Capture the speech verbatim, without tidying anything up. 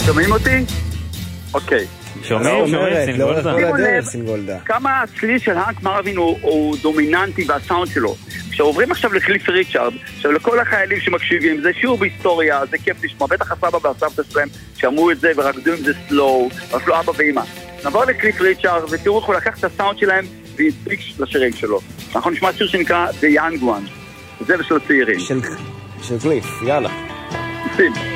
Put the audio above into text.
שומעים אותי? אוקיי. שומעים, שומעים, לאורך כל הדרך סינגולדה. כמה הצליל של האנק מרווין הוא, הוא דומיננטי והסאונד שלו. כשעוברים עכשיו לקליף ריצ'ארד, עכשיו לכל החיילים שמקשיבים, זה שיעור בהיסטוריה, זה כיף לשמוע, בטח הסבא והסבתא שלהם שאמרו את זה ורקדו עם זה סלואו, אפילו אבא ואמא. נעבור לקליף ריצ'ארד ותראו איך הוא לקח את הסאונד שלהם והדביק לשירים שלו. אנחנו נשמע שיר שנקרא The Young One, זה ושל הצעירים. של, של קליף, יאללה. שים.